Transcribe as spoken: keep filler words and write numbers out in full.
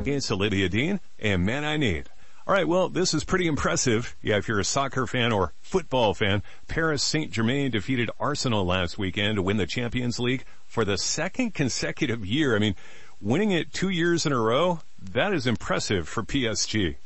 against Olivia Dean and Man I Need. All right, well, this is pretty impressive. Yeah, if you're a soccer fan or football fan, Paris Saint-Germain defeated Arsenal last weekend to win the Champions League for the second consecutive year. I mean, winning it two years in a row, that is impressive for P S G.